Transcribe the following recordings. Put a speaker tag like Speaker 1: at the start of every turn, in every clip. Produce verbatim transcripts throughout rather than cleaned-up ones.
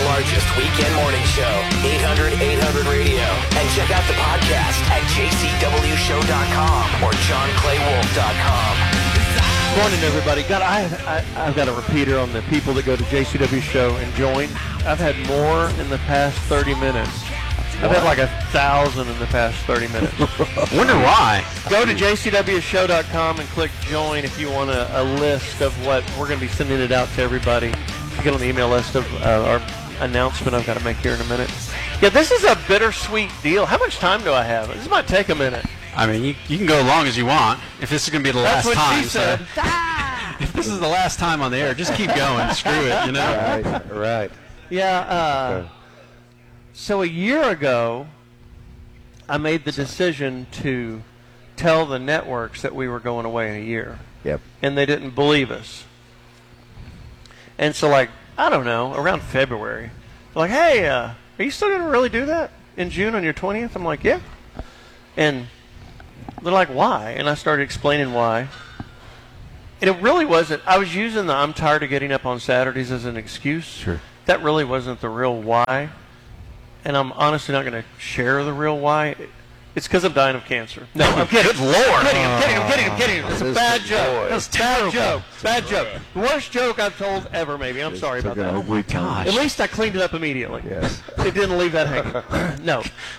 Speaker 1: largest weekend morning show, eight hundred eight hundred radio. And check out the podcast at j c w show dot com or john clay wolf dot com.
Speaker 2: Good morning, everybody. God, I, I, I've got a repeater on the people that go to J C W Show and join. I've had more in the past thirty minutes. I've had like a thousand in the past thirty minutes.
Speaker 3: Wonder why.
Speaker 2: Go to j c w show dot com and click join if you want a, a list of what we're going to be sending it out to everybody. You get on the email list of uh, our announcement I've got to make here in a minute. Yeah, this is a bittersweet deal. How much time do I have? This might take a minute.
Speaker 3: I mean, you, you can go as long as you want. If this is going to be the
Speaker 2: That's
Speaker 3: last
Speaker 2: what
Speaker 3: time,
Speaker 2: she said.
Speaker 3: So if this is the last time on the air, just keep going. Screw it, you know.
Speaker 4: Right, right.
Speaker 2: Yeah. Uh,
Speaker 4: Okay.
Speaker 2: So a year ago, I made the decision to tell the networks that we were going away in a year.
Speaker 4: Yep.
Speaker 2: And they didn't believe us. And so, like, I don't know, around February, they're like, hey, uh, are you still going to really do that in June on your twentieth? I'm like, yeah. And they're like, why? And I started explaining why. And it really wasn't, I was using the I'm tired of getting up on Saturdays as an excuse.
Speaker 4: Sure.
Speaker 2: That really wasn't the real why. And I'm honestly not going to share the real why. It's because I'm dying of cancer. No, I'm kidding.
Speaker 3: Good Lord.
Speaker 2: I'm kidding, I'm kidding, I'm kidding, I'm kidding. It's a
Speaker 4: This
Speaker 2: bad
Speaker 4: is-
Speaker 2: joke.
Speaker 4: boy.
Speaker 2: That's bad joke. Bad joke. The worst joke I've told ever, maybe. I'm sorry about
Speaker 4: Took an
Speaker 2: that.
Speaker 4: ugly turn.
Speaker 3: gosh.
Speaker 2: At least I cleaned it up immediately.
Speaker 4: Yes.
Speaker 2: It didn't leave that hanging. No.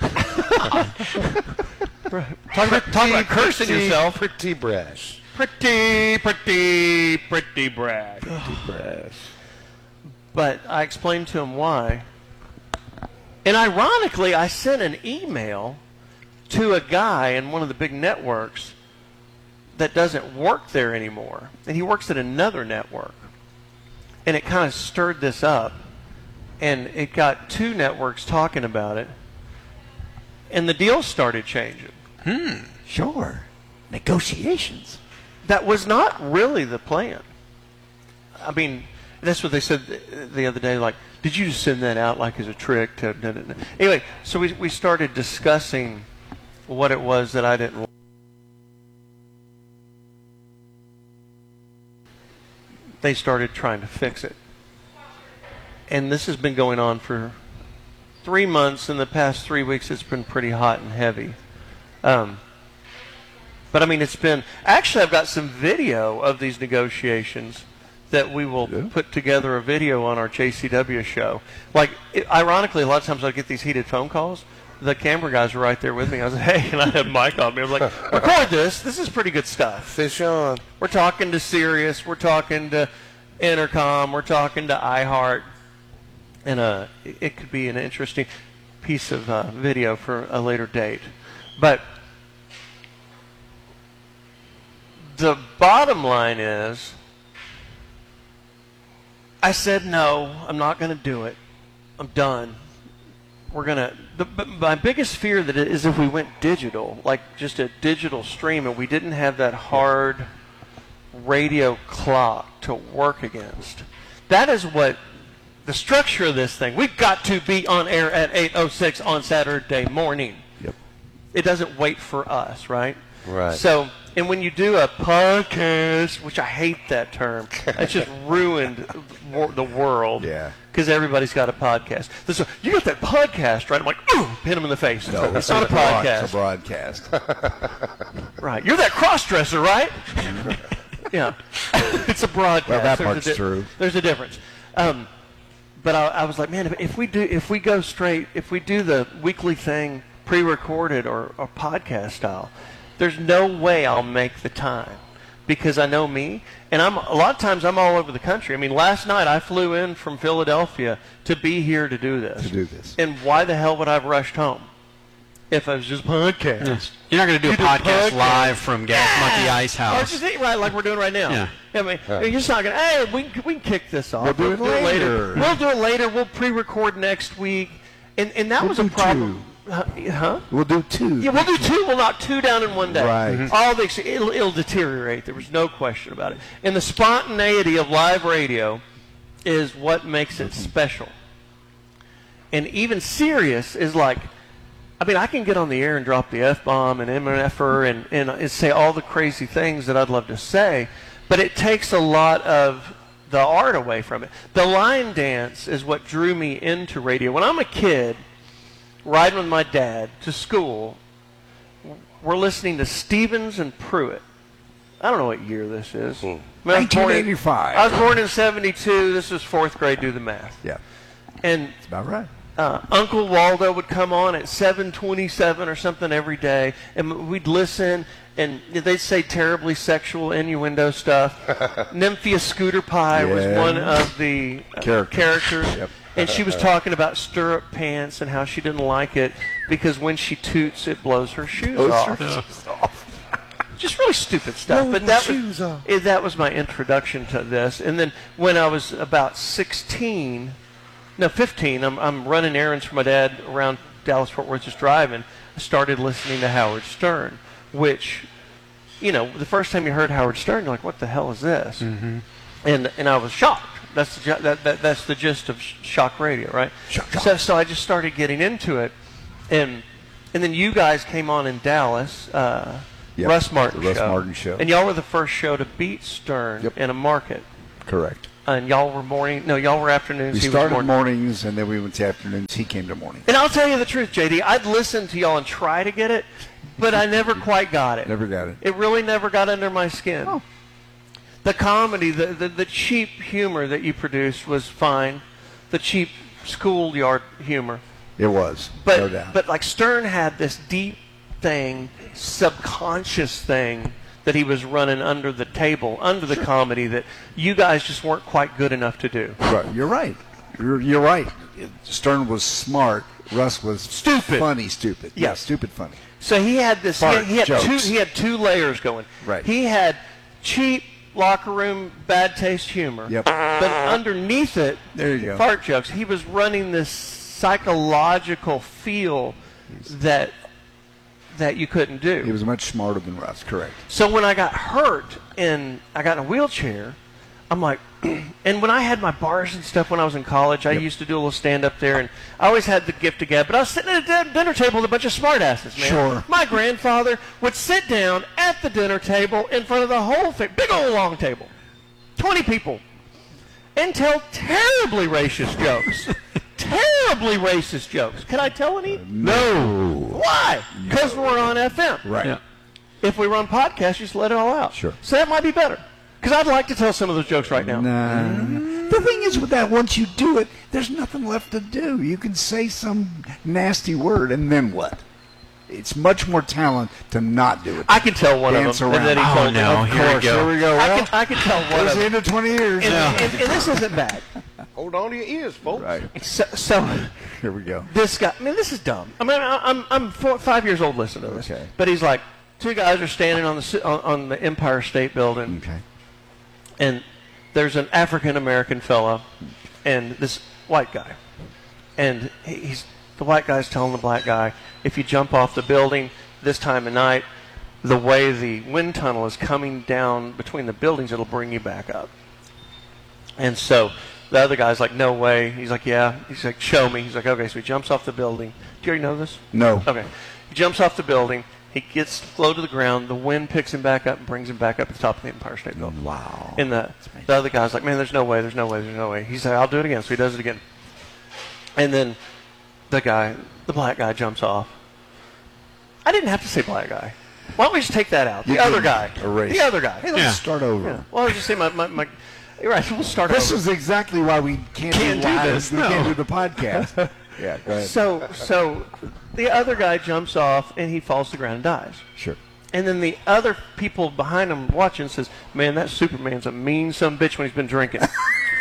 Speaker 2: talk about, talk about cursing
Speaker 4: Pretty-
Speaker 2: yourself.
Speaker 4: Pretty brash.
Speaker 2: Pretty, pretty, pretty brag.
Speaker 4: Pretty brash.
Speaker 2: But I explained to him why. And ironically, I sent an email to a guy in one of the big networks that doesn't work there anymore. And he works at another network. And it kind of stirred this up. And it got two networks talking about it. And the deal started changing.
Speaker 4: Sure. Negotiations.
Speaker 2: That was not really the plan. I mean, that's what they said the, the other day. Like, did you just send that out like as a trick? To, to, to, anyway, so we we started discussing what it was that I didn't like. They started trying to fix it. And this has been going on for three months. In the past three weeks, it's been pretty hot and heavy. Um, but, I mean, it's been... Actually, I've got some video of these negotiations that we will
Speaker 4: Yeah.
Speaker 2: put together a video on our J C W show. Like, it, ironically, a lot of times I get these heated phone calls. The camera guys were right there with me. I was like, hey, and I had Mike on me. I was like, record this. This is pretty good stuff.
Speaker 4: Fish on.
Speaker 2: We're talking to Sirius. We're talking to Intercom. We're talking to iHeart. And uh, it, it could be an interesting piece of uh, video for a later date. But the bottom line is, I said, no, I'm not going to do it. I'm done. We're going to, my biggest fear that it is if we went digital, like just a digital stream, and we didn't have that hard radio clock to work against. That is what the structure of this thing. We've got to be on air at eight oh six on Saturday morning.
Speaker 4: Yep.
Speaker 2: It doesn't wait for us, right?
Speaker 4: Right.
Speaker 2: So, and when you do a podcast, which I hate that term, it's just ruined wor- the world.
Speaker 4: Yeah.
Speaker 2: Because everybody's got a podcast. So, you got that podcast, right? I'm like, ooh, hit him in the face.
Speaker 4: No,
Speaker 2: it's not a podcast.
Speaker 4: It's a broadcast.
Speaker 2: Right. You're that cross-dresser, right? Yeah. It's a broadcast.
Speaker 4: Well, that
Speaker 2: There's a
Speaker 4: part's
Speaker 2: di-
Speaker 4: true.
Speaker 2: There's a difference. Um, but I, I was like, man, if, if we do, if we go straight, if we do the weekly thing pre-recorded or, or podcast style, there's no way I'll make the time because I know me, and I'm a lot of times I'm all over the country. I mean, last night I flew in from Philadelphia to be here to do this.
Speaker 4: To do this.
Speaker 2: And why the hell would I have rushed home if I was just podcast?
Speaker 3: You're not going to do
Speaker 2: You
Speaker 3: a
Speaker 2: do
Speaker 3: podcast
Speaker 2: podcast.
Speaker 3: live from Gas Monkey Ice
Speaker 2: Or
Speaker 3: House.
Speaker 2: just eat right like we're doing right now.
Speaker 3: Yeah.
Speaker 2: I mean, you're just not gonna. Hey, we can, we can kick this off.
Speaker 4: We'll do it later.
Speaker 2: We'll do it later. We'll pre-record next week, and and that
Speaker 4: We'll
Speaker 2: was a
Speaker 4: do
Speaker 2: problem. Huh? huh?
Speaker 4: We'll do two.
Speaker 2: Yeah, we'll do two. We'll knock two down in one day.
Speaker 4: Right. Mhm.
Speaker 2: All the ex- it'll, it'll deteriorate. There was no question about it. And the spontaneity of live radio is what makes it special. And even Sirius is like, I mean, I can get on the air and drop the F-bomb and M F R and, and, and say all the crazy things that I'd love to say, but it takes a lot of the art away from it. The line dance is what drew me into radio. When I'm a kid, riding with my dad to school, we're listening to Stevens and Pruitt. I don't know what year this is.
Speaker 4: Hmm.
Speaker 2: I mean, I was born in-
Speaker 5: nineteen eighty-five.
Speaker 2: I was born in seventy-two. This was fourth grade. Do the math.
Speaker 5: Yeah,
Speaker 2: And
Speaker 5: that's about right.
Speaker 2: uh, Uncle Waldo would come on at seven twenty-seven or something every day, and we'd listen, and they'd say terribly sexual innuendo stuff. Nymphia Scooter Pie was
Speaker 5: Yeah.
Speaker 2: one of the uh,
Speaker 5: Characters.
Speaker 2: characters,
Speaker 5: Yep.
Speaker 2: and she was talking about stirrup pants and how she didn't like it because when she toots, it blows her shoes off. Just really stupid stuff.
Speaker 4: Blow
Speaker 2: but
Speaker 4: my
Speaker 2: that
Speaker 4: shoes
Speaker 2: was
Speaker 4: off.
Speaker 2: eh, that was my introduction to this. And then when I was about sixteen, no fifteen, I'm I'm running errands for my dad around Dallas Fort Worth, just driving. I started listening to Howard Stern, which, you know, the first time you heard Howard Stern, you're like, what the hell is this? Mm-hmm. And and I was shocked. That's the ju- that, that that's the gist of sh- shock radio, right?
Speaker 5: Shock, shock.
Speaker 2: So so I just started getting into it, and and then you guys came on in Dallas. Uh,
Speaker 5: Yep,
Speaker 2: Russ Martin
Speaker 5: the Russ
Speaker 2: show.
Speaker 5: Martin show.
Speaker 2: And y'all were the first show to beat Stern
Speaker 5: Yep.
Speaker 2: in a market.
Speaker 5: Correct.
Speaker 2: And y'all were morning. No, y'all were afternoons.
Speaker 5: We
Speaker 2: he
Speaker 5: started
Speaker 2: was morning.
Speaker 5: mornings, and then we went to afternoons. He came to morning.
Speaker 2: And I'll tell you the truth, J D. I'd listen to y'all and try to get it, but I never quite got it.
Speaker 5: Never got it.
Speaker 2: It really never got under my skin.
Speaker 5: Oh.
Speaker 2: The comedy, the, the the cheap humor that you produced was fine. The cheap schoolyard humor.
Speaker 5: It was,
Speaker 2: But
Speaker 5: no doubt.
Speaker 2: but like Stern had this deep thing, subconscious thing that he was running under the table, under the comedy that you guys just weren't quite good enough to do.
Speaker 5: Right, you're right. You're, you're right. Stern was smart. Russ was
Speaker 2: Stupid.
Speaker 5: funny, stupid.
Speaker 2: Yeah.
Speaker 5: Yeah, stupid, funny.
Speaker 2: So he had this. He had,
Speaker 5: Fart
Speaker 2: he had two.
Speaker 5: jokes.
Speaker 2: He had two layers going.
Speaker 5: Right.
Speaker 2: He had cheap locker room bad taste humor.
Speaker 5: Yep.
Speaker 2: But underneath it,
Speaker 5: There you go.
Speaker 2: fart jokes. He was running this psychological feel that that you couldn't do.
Speaker 5: He was much smarter than Russ. Correct.
Speaker 2: So when I got hurt and I got in a wheelchair, I'm like, and when I had my bars and stuff when I was in college, I
Speaker 5: Yep.
Speaker 2: used to do a little stand up there, and I always had the gift of gab. But I was sitting at a din- dinner table with a bunch of smartasses, man.
Speaker 5: Sure.
Speaker 2: My grandfather would sit down at the dinner table in front of the whole thing, big old long table, twenty people, and tell terribly racist jokes. Terribly racist jokes. Can I tell any?
Speaker 5: No.
Speaker 2: Why? Because we're on F M.
Speaker 5: Right.
Speaker 3: Yeah.
Speaker 2: If we run podcasts, just let it all out.
Speaker 5: Sure.
Speaker 2: So that might be better. Because I'd like to tell some of those jokes right now.
Speaker 5: Nah. The thing is with that, once you do it, there's nothing left to do. You can say some nasty word, and then what? It's much more talent to not do it.
Speaker 2: I can tell one
Speaker 5: Dance
Speaker 2: of them. And then he
Speaker 5: around.
Speaker 2: told
Speaker 3: Oh,
Speaker 2: me.
Speaker 3: no.
Speaker 5: Of
Speaker 3: Here we
Speaker 5: course,
Speaker 3: go.
Speaker 5: Here we go.
Speaker 2: I
Speaker 5: Well,
Speaker 2: can, I can tell one
Speaker 5: it was
Speaker 2: of
Speaker 5: the
Speaker 2: them.
Speaker 5: end of twenty years.
Speaker 2: And,
Speaker 5: now.
Speaker 2: and, and this isn't bad.
Speaker 4: Hold on to your ears, folks.
Speaker 5: Right.
Speaker 2: So, so
Speaker 5: Here we go.
Speaker 2: this guy, I mean, this is dumb. I mean, I- I'm, I'm four, five years old listening to this.
Speaker 5: Okay.
Speaker 2: But he's like, two guys are standing on the, ci- on, on the Empire State Building.
Speaker 5: Okay.
Speaker 2: And there's an African-American fella and this white guy. And he- he's the white guy's telling the black guy, if you jump off the building this time of night, the way the wind tunnel is coming down between the buildings, it'll bring you back up. And so the other guy's like, no way. He's like, yeah. He's like, show me. He's like, okay. So he jumps off the building. Do you already know this?
Speaker 5: No.
Speaker 2: Okay. He jumps off the building. He gets low to the ground. The wind picks him back up and brings him back up at the top of the Empire State Building.
Speaker 5: Wow.
Speaker 2: And the, the other guy's like, man, there's no way, there's no way, there's no way. He's like, I'll do it again. So he does it again. And then the guy, the black guy jumps off. I didn't have to say black guy. Why don't we just take that out? The
Speaker 5: You
Speaker 2: other
Speaker 5: can
Speaker 2: guy.
Speaker 5: erase.
Speaker 2: The other guy.
Speaker 5: Hey, let's
Speaker 3: Yeah.
Speaker 5: start over.
Speaker 2: Yeah. Well, I was just saying my, my, my you're right, we'll start
Speaker 5: This
Speaker 2: over.
Speaker 5: is exactly why we can't,
Speaker 3: Can't
Speaker 5: do,
Speaker 3: do
Speaker 5: live.
Speaker 3: this,
Speaker 5: We
Speaker 3: no.
Speaker 5: can't do the podcast. Yeah, go ahead.
Speaker 2: So, so the other guy jumps off and he falls to the ground and dies.
Speaker 5: Sure.
Speaker 2: And then the other people behind him watching says, man, that Superman's a mean son bitch when he's been drinking.
Speaker 3: All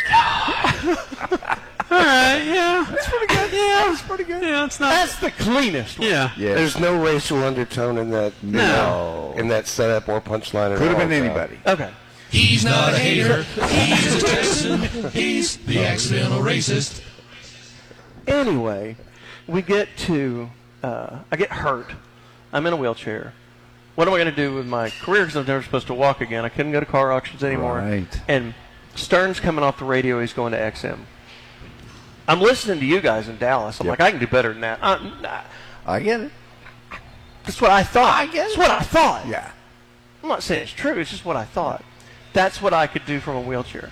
Speaker 3: right. Yeah.
Speaker 5: That's pretty good. Yeah, that's pretty good.
Speaker 3: Yeah. It's not.
Speaker 2: That's the cleanest one.
Speaker 3: Yeah.
Speaker 5: Yeah.
Speaker 4: There's no racial undertone in that.
Speaker 5: No.
Speaker 4: In that setup or punchline at
Speaker 5: Could have
Speaker 4: all,
Speaker 5: been
Speaker 4: so.
Speaker 5: anybody.
Speaker 2: Okay.
Speaker 6: He's not a hater, he's a Texan, he's the accidental racist.
Speaker 2: Anyway, we get to, uh, I get hurt. I'm in a wheelchair. What am I going to do with my career? Because I'm never supposed to walk again. I couldn't go to car auctions anymore.
Speaker 5: Right.
Speaker 2: And Stern's coming off the radio. He's going to X M. I'm listening to you guys in Dallas. I'm
Speaker 5: Yep.
Speaker 2: like, I can do better than that. Uh, nah.
Speaker 5: I get it.
Speaker 2: That's what I thought.
Speaker 5: I get
Speaker 2: That's
Speaker 5: it.
Speaker 2: what I thought.
Speaker 5: Yeah.
Speaker 2: I'm not saying it's true. It's just what I thought. That's what I could do from a wheelchair.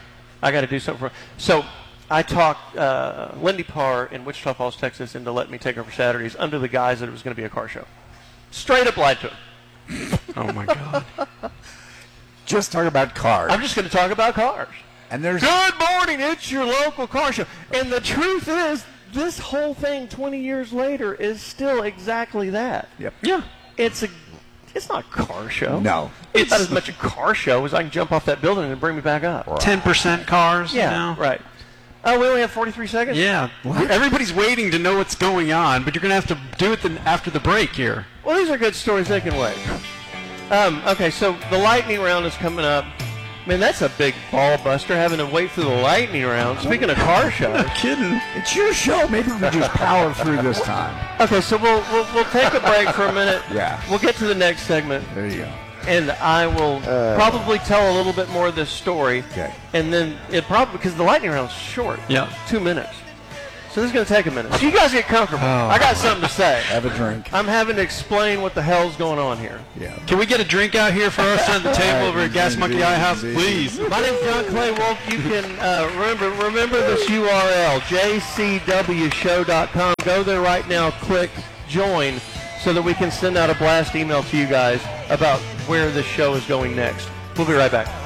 Speaker 2: I got to do something for. So I talked uh, Lindy Parr in Wichita Falls, Texas, into letting me take her for Saturdays under the guise that it was going to be a car show. Straight up lied to him.
Speaker 3: Oh my God.
Speaker 5: Just talk about cars.
Speaker 2: I'm just going to talk about cars.
Speaker 5: And there's
Speaker 2: Good morning, it's your local car show. And the truth is, this whole thing twenty years later is still exactly that.
Speaker 5: Yep.
Speaker 3: Yeah.
Speaker 2: It's a, it's not a car show.
Speaker 5: No.
Speaker 2: It's not as much a car show as I can jump off that building and bring me back up.
Speaker 3: Ten percent cars.
Speaker 2: Yeah,
Speaker 3: now.
Speaker 2: right. Oh, we only have forty-three seconds?
Speaker 3: Yeah. Everybody's waiting to know what's going on, but you're going to have to do it the, after the break here.
Speaker 2: Well, these are good stories. They can wait. Um, okay, so the lightning round is coming up. Man, that's a big ball buster, having to wait through the lightning round. Speaking of car shows.
Speaker 5: kidding. It's your show. Maybe we can just power through this time.
Speaker 2: Okay, so we'll, we'll we'll take a break for a minute.
Speaker 5: Yeah.
Speaker 2: We'll get to the next segment,
Speaker 5: There you go.
Speaker 2: and I will
Speaker 4: Uh.
Speaker 2: probably tell a little bit more of this story.
Speaker 5: Okay.
Speaker 2: And then it probably, because the lightning round's short.
Speaker 3: Yeah.
Speaker 2: Two minutes. So this is going to take a minute. So you guys get comfortable.
Speaker 3: Oh.
Speaker 2: I got something to say.
Speaker 5: Have a drink.
Speaker 2: I'm having to explain what the hell's going on here.
Speaker 5: Yeah.
Speaker 3: Can we get a drink out here for us on the table over at Gas Monkey Eye House, please?
Speaker 2: My name's John Clay Wolf. You can uh, remember remember this U R L, J C W show dot com. Go there right now, click join, so that we can send out a blast email to you guys about where this show is going next. We'll be right back.